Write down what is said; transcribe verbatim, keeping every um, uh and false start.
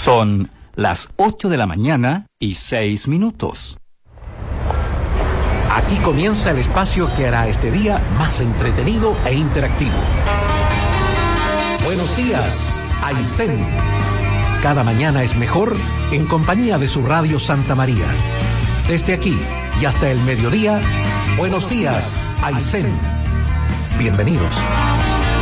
Son las ocho de la mañana y seis minutos. Aquí comienza el espacio que hará este día más entretenido e interactivo. Buenos días, Aysén. Cada mañana es mejor en compañía de su radio Santa María. Desde aquí y hasta el mediodía, buenos días, Aysén. Bienvenidos.